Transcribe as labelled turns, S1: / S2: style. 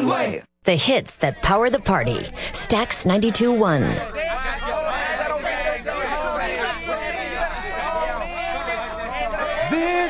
S1: One way.
S2: The hits that power the party. Stax 92.1.